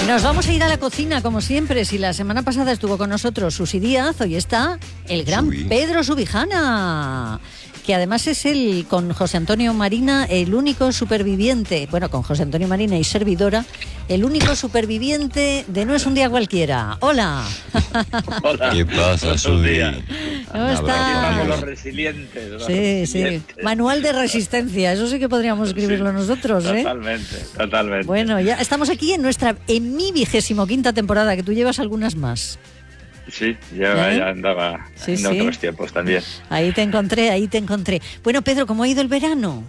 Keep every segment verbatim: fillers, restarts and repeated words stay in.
Nos vamos a ir a la cocina, como siempre. Si la semana pasada estuvo con nosotros Susi Díaz, hoy está el gran Subi. Pedro Subijana, que además es el, con José Antonio Marina, el único superviviente, bueno, con José Antonio Marina y servidora, el único superviviente de No es un día cualquiera. ¡Hola! Hola. ¿Qué pasa, Subi? ¿Cómo Un estás? abrazo. Los resilientes. Los Sí, resilientes. sí. Manual de resistencia, eso sí que podríamos escribirlo Sí, nosotros, ¿eh? Totalmente, totalmente. Bueno, ya estamos aquí en nuestra, en mi vigésimo quinta temporada, que tú llevas algunas más. Sí, ya, ¿Eh? ya andaba Sí, en sí. otros tiempos también. Ahí te encontré, ahí te encontré. Bueno, Pedro, ¿cómo ha ido el verano?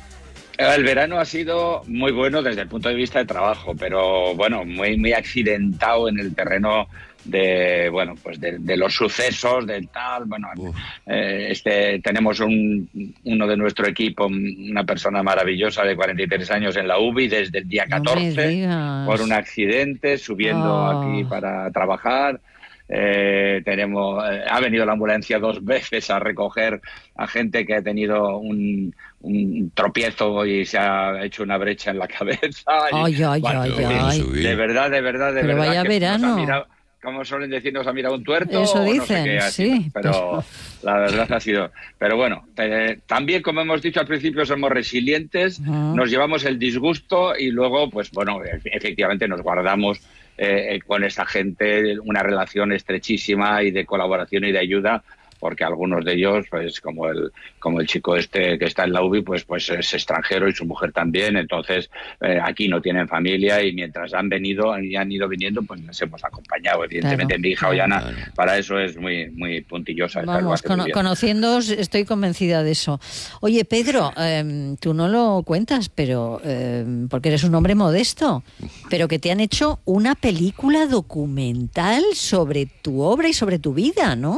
El verano ha sido muy bueno desde el punto de vista de trabajo, pero bueno, muy muy accidentado en el terreno de bueno pues de, de los sucesos, del tal. Bueno, eh, este tenemos un uno de nuestro equipo, una persona maravillosa de cuarenta y tres años en la U B I desde el día No me catorce digas. por un accidente subiendo Oh. aquí para trabajar. Eh, tenemos eh, ha venido la ambulancia dos veces a recoger a gente que ha tenido un, un tropiezo y se ha hecho una brecha en la cabeza. Ay, Y, ay, bueno, ay, en fin, ay. Subí. de verdad, de verdad, de Pero verdad. vaya que verano. Nos ha mirado, como suelen decir, nos ha mirado un tuerto. Eso o no sé dicen, qué ha sí, sido, pero pero- la verdad ha sido. Pero bueno, eh, también, como hemos dicho al principio, somos resilientes, Ujú. nos llevamos el disgusto y luego, pues bueno, e- efectivamente nos guardamos eh, con esta gente una relación estrechísima y de colaboración y de ayuda, porque algunos de ellos, pues como el como el chico este que está en la U B I, pues pues es extranjero y su mujer también, entonces eh, aquí no tienen familia y mientras han venido y han ido viniendo, pues les hemos acompañado. Evidentemente Claro, mi hija claro. Ollana Claro. para eso es muy muy puntillosa. esta lo Vamos, hace muy cono- bien. conociéndoos estoy convencida de eso. Oye, Pedro, eh, tú no lo cuentas, pero eh, porque eres un hombre modesto, pero que te han hecho una película documental sobre tu obra y sobre tu vida, ¿no?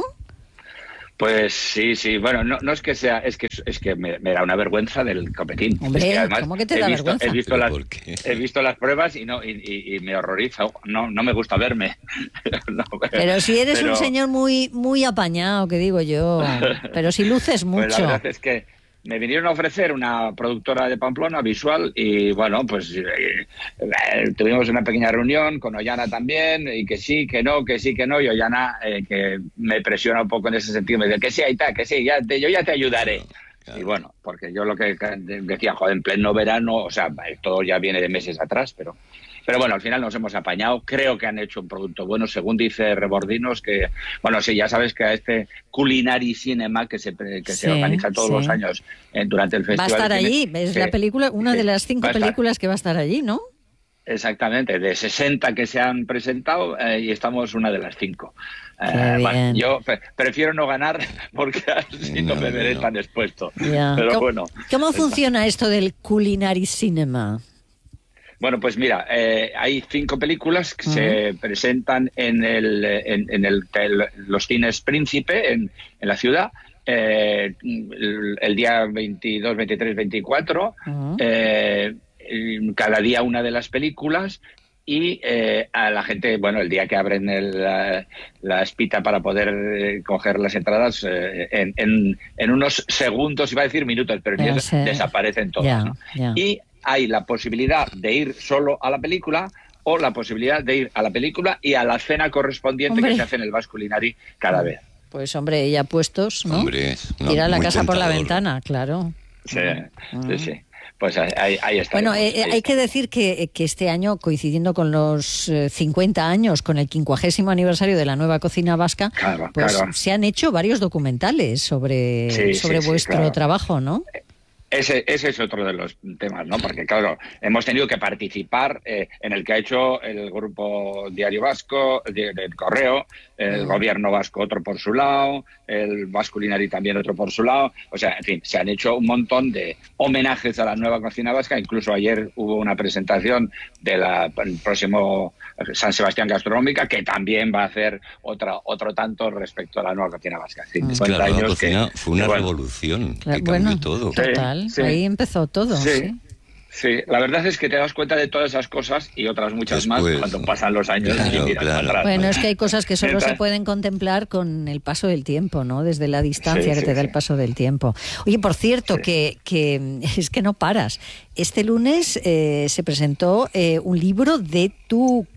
Pues sí, sí, bueno, no, no es que sea, es que es que me, me da una vergüenza del copetín. Hombre, Es que además ¿cómo que te he da visto, vergüenza? He visto, ¿Pero las, por qué? he visto las pruebas y no y, y- y me horroriza. No, no me gusta verme. No, Pero si eres pero- un señor muy muy apañado, que digo yo, pero si luces Pues mucho. la verdad es que me vinieron a ofrecer una productora de Pamplona, Visual, y bueno, pues eh, eh, tuvimos una pequeña reunión con Ollana también, y que sí, que no, que sí, que no, y Ollana, eh, que me presiona un poco en ese sentido, me dice que sí, ahí está, que sí, ya te, yo ya te ayudaré. Claro. Y bueno, porque yo lo que decía, joder, en pleno verano, o sea, todo ya viene de meses atrás, pero... Pero bueno, al final nos hemos apañado. Creo que han hecho un producto bueno, según dice Rebordinos, que, bueno, sí, ya sabes que a este Culinary Cinema que se, que Sí, se organiza todos sí. los años eh, durante el Va a festival. estar de cine, allí, es sí, la película, una sí, de las cinco va a estar. películas que va a estar allí, ¿no? Exactamente, de sesenta que se han presentado eh, y estamos una de las cinco. Qué Eh, bueno, bien. yo pre- prefiero no ganar porque así no, No, me veré no. tan expuesto. Ya. Pero ¿Cómo, bueno. ¿Cómo funciona esto del Culinary Cinema? Bueno, pues mira, eh, hay cinco películas que se presentan en el en, en el, el- los cines Príncipe en, en la ciudad eh, el, el día veintidós, veintitrés, veinticuatro. Ujú. eh, cada día una de las películas y eh, a la gente, bueno, el día que abren el, la, la espita para poder eh, coger las entradas, eh, en, en, en unos segundos, iba a decir minutos, pero ni Ya eso, sé. desaparecen todas, Ya, ¿no? ya. Y hay la posibilidad de ir solo a la película o la posibilidad de ir a la película y a la cena correspondiente Hombre. que se hace en el Basque Culinary cada vez. Pues hombre, ya puestos, ¿no? Hombre, es una- Tirar la muy casa por la tentador. ventana, claro. Sí, Ah. sí, sí. Pues ahí, ahí está. Bueno, eh, eh, hay que decir que, que este año, coincidiendo con los eh, cincuenta años, con el quincuagésimo aniversario de la nueva cocina vasca, Claro, pues claro. se han hecho varios documentales sobre, Sí, sobre sí, sí, vuestro claro. trabajo, ¿no? Ese, ese es otro de los temas, ¿no? Porque, claro, hemos tenido que participar eh, en el que ha hecho el grupo Diario Vasco, de- del Correo, el Mm. gobierno vasco otro por su lado, el Basque Culinary también otro por su lado. O sea, en fin, se han hecho un montón de homenajes a la nueva cocina vasca. Incluso ayer hubo una presentación de la el próximo San Sebastián Gastronómica, que también va a hacer otra, otro tanto respecto a la nueva cocina vasca. Mm. cincuenta Es que la nueva años que- cocina fue una que, bueno, revolución Claro, que cambió bueno, todo. Sí. total, sí. ahí empezó todo, Sí. sí. Sí, la verdad es que te das cuenta de todas esas cosas y otras muchas más Después, cuando ¿no? pasan los años Claro, y miras claro. para atrás. Bueno, es que hay cosas que solo Mientras- se pueden contemplar con el paso del tiempo, ¿no? Desde la distancia Sí, que sí, te da el sí. paso del tiempo. Oye, por cierto, Sí. que, que es que no paras. Este lunes eh, se presentó eh, un libro de tu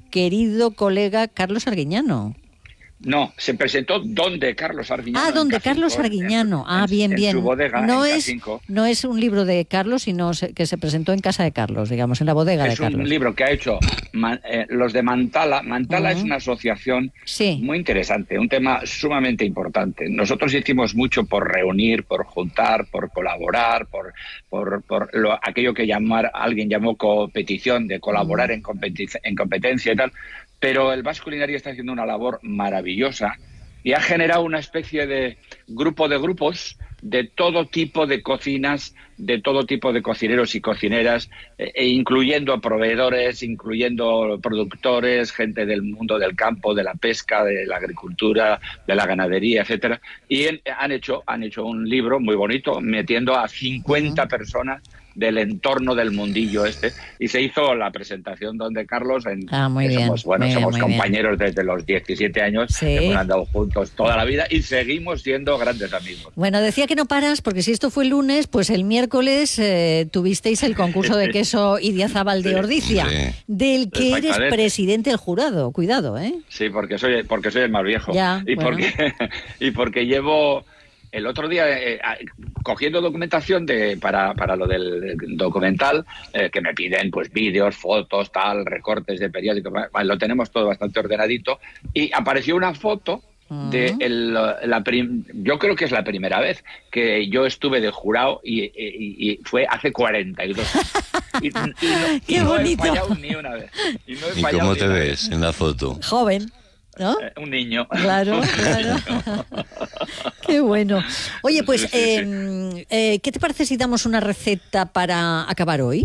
querido colega Carlos Arguiñano. No, se presentó donde Carlos Arguiñano. Ah, donde Carlos Arguiñano. Ah, bien, bien. En su bodega, no en es, no es un libro de Carlos, sino que se presentó en casa de Carlos, digamos, en la bodega de Carlos. Es un libro que ha hecho eh, los de Mantala. Mantala uh-huh. es una asociación sí. muy interesante, un tema sumamente importante. Nosotros hicimos mucho por reunir, por juntar, por colaborar, por, por, por lo, aquello que llamar, alguien llamó competición, de colaborar uh-huh. en, competi- en competencia y tal. Pero el Basque Culinary está haciendo una labor maravillosa y ha generado una especie de grupo de grupos de todo tipo de cocinas, de todo tipo de cocineros y cocineras, e incluyendo a proveedores, incluyendo productores, gente del mundo del campo, de la pesca, de la agricultura, de la ganadería, etcétera. Y en, han hecho han hecho un libro muy bonito, metiendo a cincuenta uh-huh. personas del entorno del mundillo este, y se hizo la presentación donde Carlos en, ah, muy bien, somos bueno muy somos bien, muy compañeros bien. desde los diecisiete años, sí. hemos andado juntos toda la vida y seguimos siendo grandes amigos. Bueno, decía que no paras porque si esto fue el lunes, pues el miércoles eh, tuvisteis el concurso de queso Idiazábal de Ordicia, sí. del que eres presidente del jurado. Cuidado, ¿eh? Sí, porque soy porque soy el más viejo ya, y bueno. porque y porque llevo el otro día, eh, cogiendo documentación de para, para lo del documental, eh, que me piden pues vídeos, fotos, tal, recortes de periódicos, lo tenemos todo bastante ordenadito, y apareció una foto de el, la prim, yo creo que es la primera vez que yo estuve de jurado y, y, y fue hace cuarenta y dos años. Y, y no, ¡Qué y no bonito! he fallado ni una vez. ¿Y, no he ¿Y cómo te ves en la foto? Joven, ¿no? Eh, un niño. Claro, claro. Qué bueno. Oye, pues, Sí, sí, eh, sí. Eh, ¿qué te parece si damos una receta para acabar hoy?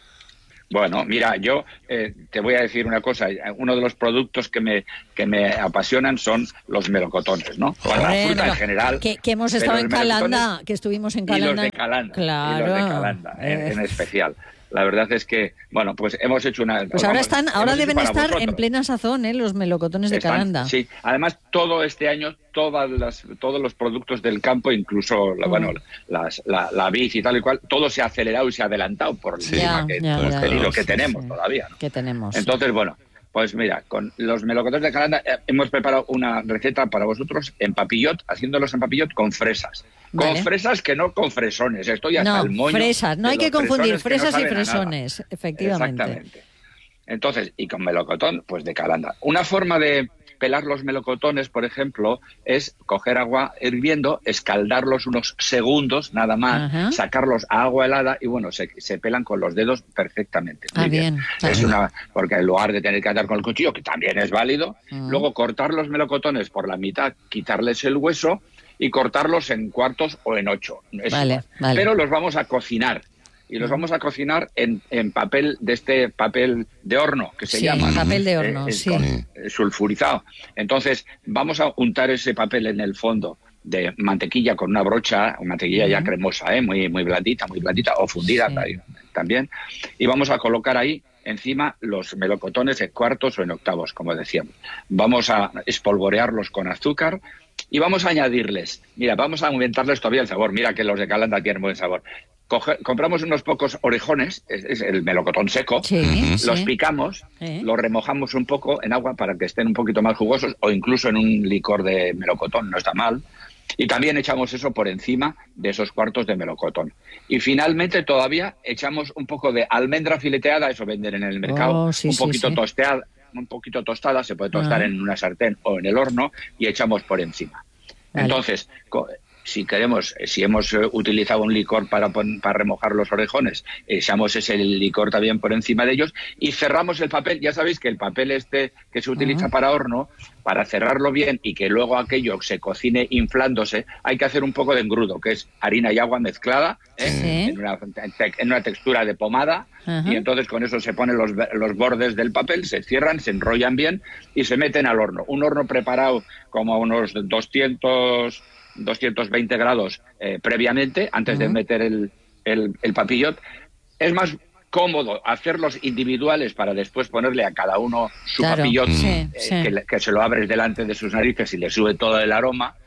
Bueno, mira, yo eh, te voy a decir una cosa. Uno de los productos que me que me apasionan son los melocotones, ¿no? Bueno, la fruta en general. Que, que hemos estado en Calanda, que estuvimos en Calanda. Y los de Calanda. Claro. Y los de Calanda, eh. en, en especial. La verdad es que, bueno, pues hemos hecho una... Pues ahora vamos, están, ahora deben estar vosotros. en plena sazón, ¿eh? Los melocotones de Están, Calanda. Sí, además todo este año, todas las, todos los productos del campo, incluso la, mm. bueno, las, la, la vid y tal y cual, todo se ha acelerado y se ha adelantado por sí. ya, que, ya, por ya, el ya, lo que sí, tenemos sí. todavía, ¿no? Que tenemos. Entonces, bueno, pues mira, con los melocotones de Calanda eh, hemos preparado una receta para vosotros en papillot, haciéndolos en papillot con fresas. Con vale. fresas que no con fresones. Estoy hasta no, el moño. Fresas, no hay que confundir fresas no y fresones, efectivamente. Exactamente. Entonces, y con melocotón, pues de Calanda. Una forma de pelar los melocotones, por ejemplo, es coger agua hirviendo, escaldarlos unos segundos, nada más, uh-huh. sacarlos a agua helada y, bueno, se, se pelan con los dedos perfectamente. Ah, bien. bien. Es una, porque en lugar de tener que andar con el cuchillo, que también es válido, uh-huh. luego cortar los melocotones por la mitad, quitarles el hueso y cortarlos en cuartos o en ocho. Vale, vale. Pero los vamos a cocinar. Y los vamos a cocinar en, en papel, de este papel de horno, que se sí, llama. papel de horno, eh, sí. Con, eh, sulfurizado. Entonces, vamos a untar ese papel en el fondo de mantequilla con una brocha, mantequilla uh-huh. ya cremosa, ¿eh? muy, muy blandita, muy blandita, o fundida sí. también. Y vamos a colocar ahí encima los melocotones en cuartos o en octavos, como decíamos. Vamos a espolvorearlos con azúcar y vamos a añadirles, mira, vamos a aumentarles todavía el sabor. Mira que los de Calanda tienen buen sabor. Coge, compramos unos pocos orejones, es, es el melocotón seco, sí, los sí. picamos, ¿Eh? los remojamos un poco en agua para que estén un poquito más jugosos, o incluso en un licor de melocotón, no está mal. Y también echamos eso por encima de esos cuartos de melocotón. Y finalmente todavía echamos un poco de almendra fileteada, eso venden en el mercado, oh, sí, un sí, poquito sí. tosteada, un poquito tostada, se puede tostar uh-huh. en una sartén o en el horno, y echamos por encima. Vale. Entonces, si queremos, si hemos utilizado un licor para, para remojar los orejones, echamos ese licor también por encima de ellos y cerramos el papel. Ya sabéis que el papel este que se utiliza uh-huh. para horno, para cerrarlo bien y que luego aquello se cocine inflándose, hay que hacer un poco de engrudo, que es harina y agua mezclada, ¿eh? Sí. en, una, en una textura de pomada, uh-huh. y entonces con eso se ponen los, los bordes del papel, se cierran, se enrollan bien y se meten al horno. Un horno preparado como a unos doscientos, doscientos veinte grados eh, previamente, antes uh-huh. de meter el, el, el papillot. Es más cómodo hacerlos individuales para después ponerle a cada uno su claro. papillot, sí, eh, sí. Que, que se lo abres delante de sus narices y le sube todo el aroma.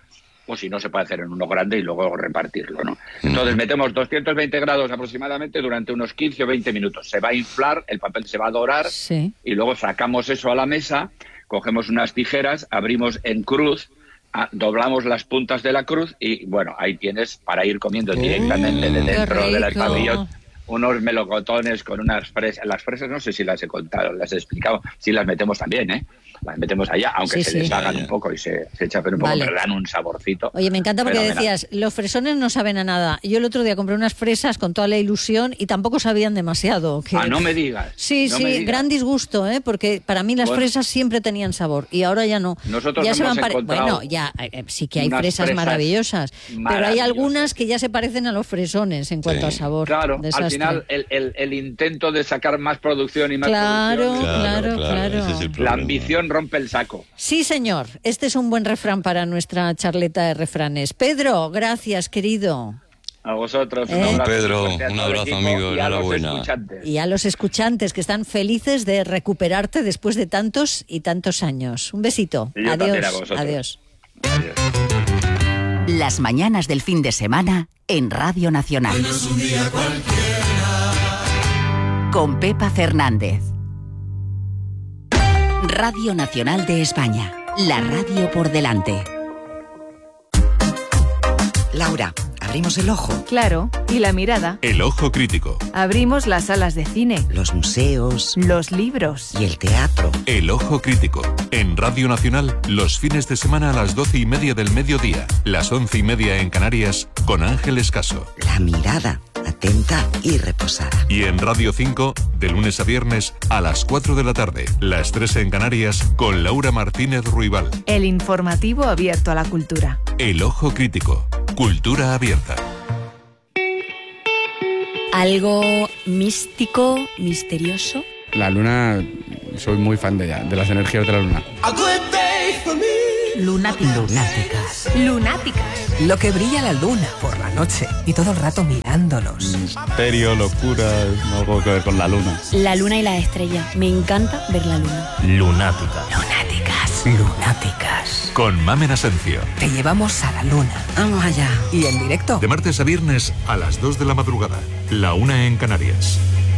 o si no se puede hacer en uno grande y luego repartirlo, ¿no? Entonces metemos doscientos veinte grados aproximadamente durante unos quince o veinte minutos. Se va a inflar, el papel se va a dorar sí. y luego sacamos eso a la mesa, cogemos unas tijeras, abrimos en cruz, a, doblamos las puntas de la cruz y bueno, ahí tienes para ir comiendo oh, directamente de dentro de las papillas unos melocotones con unas fresas. Las fresas no sé si las he contado, las he explicado, sí las metemos también, ¿eh? Las metemos allá, aunque sí, se sí. deshagan un poco y se, se echapen un poco, vale. pero dan un saborcito. Oye, me encanta porque fenomenal. Decías, los fresones no saben a nada. Yo el otro día compré unas fresas con toda la ilusión y tampoco sabían demasiado. Que... Ah, no me digas. Sí, no sí, digas. Gran disgusto, ¿eh? Porque para mí las bueno, fresas siempre tenían sabor y ahora ya no. Nosotros ya hemos se van pare... encontrado Bueno, ya eh, sí que hay fresas, fresas maravillosas, maravillosas, pero hay algunas que ya se parecen a los fresones en cuanto sí. a sabor. Claro, Desastre. Al final el, el, el intento de sacar más producción y más claro, producción. Claro, claro, claro. Ese es la ambición rompe el saco. Sí, señor. Este es un buen refrán para nuestra charleta de refranes. Pedro, gracias, querido. A vosotros. ¿Eh? Un abrazo, Pedro, a un abrazo, amigo. Y a, enhorabuena. y a los escuchantes que están felices de recuperarte después de tantos y tantos años. Un besito. Y yo Adiós. Adiós. Adiós. Las mañanas del fin de semana en Radio Nacional. No es un día cualquiera. Con Pepa Fernández. Radio Nacional de España. La radio por delante. Laura, abrimos el ojo. Claro, y la mirada. El ojo crítico. Abrimos las salas de cine. Los museos. Los libros. Y el teatro. El ojo crítico. En Radio Nacional, los fines de semana a las doce y media del mediodía. Las once y media en Canarias, con Ángeles Caso. La mirada, atenta y reposada. Y en Radio cinco, de lunes a viernes, a las cuatro de la tarde. Las tres en Canarias, con Laura Martínez Ruibal. El informativo abierto a la cultura. El ojo crítico. Cultura abierta. Algo místico, misterioso. La luna, soy muy fan de ella, de las energías de la luna. Lunáticas. Lunáticas. Lunáticas. Lo que brilla la luna por la noche y todo el rato mirándonos. Misterio, locura, algo que ver con la luna. La luna y la estrella. Me encanta ver la luna. Lunáticas. Lunáticas. Lunáticas. Con Mamen Asencio. Te llevamos a la luna. Vamos allá. Y en directo. De martes a viernes a las dos de la madrugada. La una en Canarias.